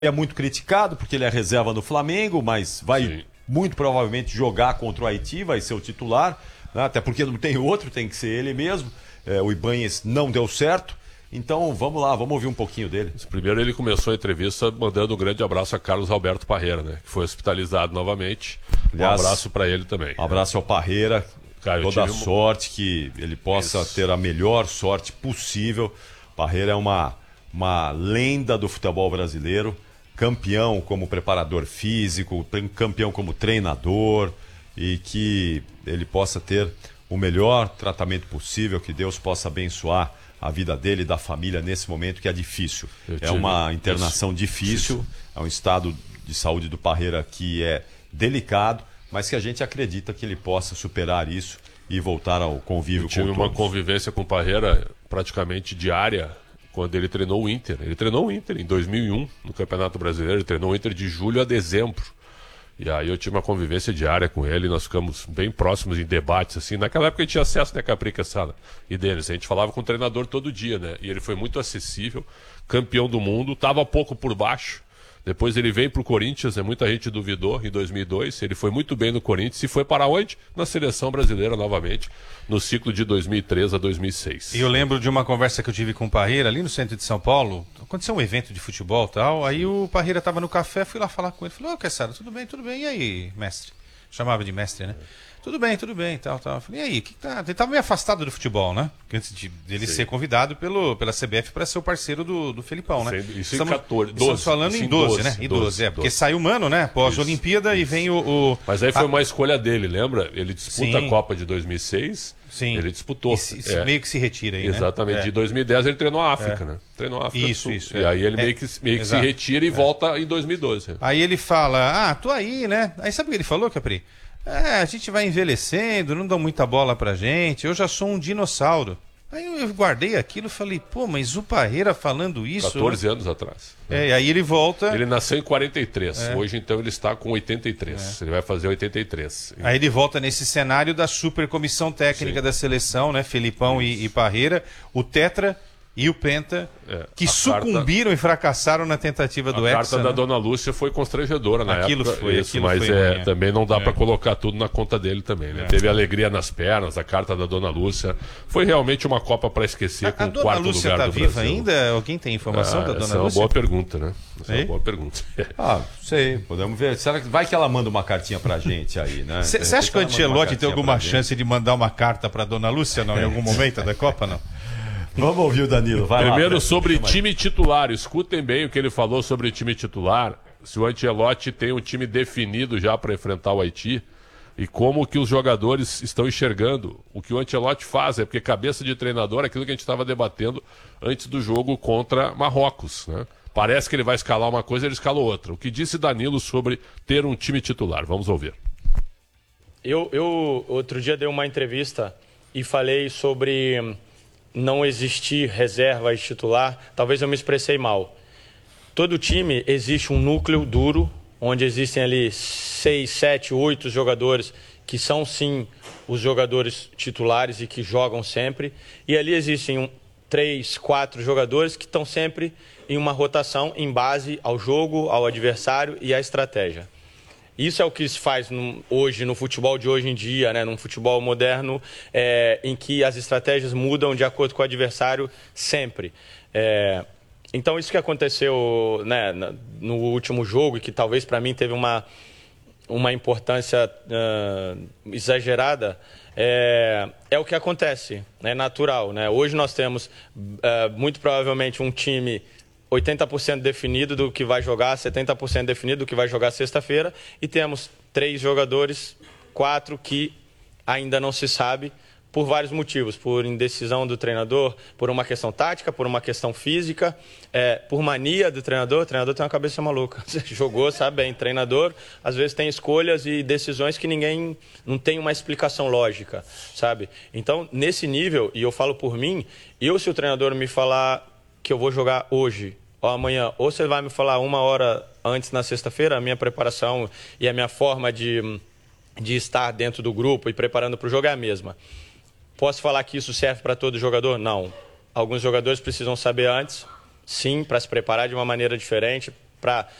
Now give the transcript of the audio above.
é muito criticado porque ele é reserva no Flamengo, mas vai muito provavelmente jogar contra o Haiti, vai ser o titular, né? Até porque não tem outro, tem que ser ele mesmo. O Ibáñez não deu certo, então vamos lá, vamos ouvir um pouquinho dele. Primeiro ele começou a entrevista mandando um grande abraço a Carlos Alberto Parreira, né? Que foi hospitalizado novamente. Aliás, um abraço para ele também. Um abraço ao Parreira, toda a sorte, que ele possa ter a melhor sorte possível. Parreira é uma lenda do futebol brasileiro, campeão como preparador físico, campeão como treinador, e que ele possa ter o melhor tratamento possível, que Deus possa abençoar a vida dele e da família nesse momento que é difícil. É uma internação difícil, é um estado de saúde do Parreira que é delicado, mas que a gente acredita que ele possa superar isso e voltar ao convívio com todos. Eu tive uma convivência com o Parreira praticamente diária, quando ele treinou o Inter. Ele treinou o Inter em 2001, no Campeonato Brasileiro. Ele treinou o Inter de julho a dezembro. E aí eu tive uma convivência diária com ele, nós ficamos bem próximos em debates, assim. Naquela época a gente tinha acesso, né, Caprica, Sala e Denis. A gente falava com o treinador todo dia, né? E ele foi muito acessível, campeão do mundo, estava pouco por baixo. Depois ele veio para o Corinthians, né? Muita gente duvidou em 2002. Ele foi muito bem no Corinthians e foi para onde? Na seleção brasileira novamente, no ciclo de 2003 a 2006. E eu lembro de uma conversa que eu tive com o Parreira ali no centro de São Paulo. Aconteceu um evento de futebol e tal. Aí o Parreira estava no café, fui lá falar com ele. Falei, ô, Cassaro, tudo bem? E aí, mestre? Chamava de mestre, né? Tudo bem, tal. Eu falei, e aí, que tá? Ele estava meio afastado do futebol, né? Antes dele ser convidado pela CBF para ser o parceiro do Felipão, né? Isso em 14, 12. Estamos falando em 12, né? Em 12, porque sai o Mano, né? Pós-Olimpíada e vem o... Mas aí foi uma escolha dele, lembra? Ele disputa a Copa de 2006. Sim. Ele disputou. Meio que se retira aí, exatamente. Né? De 2010 ele treinou a África, né? Treinou a África Isso. E aí ele meio que se retira e volta em 2012. Aí ele fala, tô aí, né? Aí sabe o que ele falou, Capri? A gente vai envelhecendo, não dão muita bola pra gente, eu já sou um dinossauro. Aí eu guardei aquilo e falei, pô, mas o Parreira falando isso... 14 anos atrás. E aí ele volta... Ele nasceu em 43, hoje então ele está com 83, ele vai fazer 83. Aí ele volta nesse cenário da super comissão técnica da seleção, né, Felipão e Parreira, o Tetra e o Penta, que sucumbiram e fracassaram na tentativa do Hexa. A carta da Dona Lúcia foi constrangedora na época. Mas também não dá para colocar tudo na conta dele também, né? Teve alegria nas pernas, a carta da Dona Lúcia. Foi realmente uma Copa para esquecer com o quarto lugar do Brasil. A Dona Lúcia está viva ainda? Alguém tem informação da Dona Lúcia? Essa é uma boa pergunta, né? Essa é uma boa pergunta. Sei, podemos ver. Será que vai que ela manda uma cartinha pra gente aí, né? Você acha que o Ancelotti tem alguma chance de mandar uma carta para Dona Lúcia, não? Em algum momento da Copa, não? Vamos ouvir o Danilo, vai Primeiro lá, sobre time titular, escutem bem o que ele falou sobre time titular, se o Ancelotti tem um time definido já para enfrentar o Haiti e como que os jogadores estão enxergando o que o Ancelotti faz, porque cabeça de treinador é aquilo que a gente estava debatendo antes do jogo contra Marrocos, né? Parece que ele vai escalar uma coisa, ele escala outra. O que disse Danilo sobre ter um time titular? Vamos ouvir. Eu outro dia dei uma entrevista e falei sobre... não existir reserva e titular, talvez eu me expressei mal. Todo time existe um núcleo duro, onde existem ali 6, 7, 8 jogadores que são sim os jogadores titulares e que jogam sempre. E ali existem 3, 4 jogadores que estão sempre em uma rotação em base ao jogo, ao adversário e à estratégia. Isso é o que se faz hoje, no futebol de hoje em dia, né? Num futebol moderno, em que as estratégias mudam de acordo com o adversário sempre. Então, isso que aconteceu, né, no último jogo, e que talvez para mim teve uma importância exagerada, é o que acontece, é natural, né? Hoje nós temos, muito provavelmente, um time 80% definido do que vai jogar, 70% definido do que vai jogar sexta-feira, e temos 3 jogadores, 4 que ainda não se sabe, por vários motivos, por indecisão do treinador, por uma questão tática, por uma questão física, por mania do treinador. O treinador tem uma cabeça maluca. Você jogou, sabe bem, treinador às vezes tem escolhas e decisões que ninguém não tem uma explicação lógica, sabe? Então, nesse nível, e eu falo por mim, se o treinador me falar que eu vou jogar hoje ou amanhã, ou você vai me falar 1 hora antes na sexta-feira, a minha preparação e a minha forma de estar dentro do grupo e preparando para o jogo é a mesma. Posso falar que isso serve para todo jogador? Não. Alguns jogadores precisam saber antes, sim, para se preparar de uma maneira diferente, para